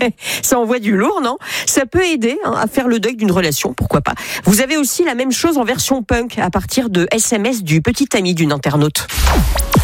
Ça envoie du lourd, non ? Ça peut aider à faire le deuil d'une relation, pourquoi pas. Vous avez aussi la même chose en version punk à partir de SMS du petit ami d'une internaute.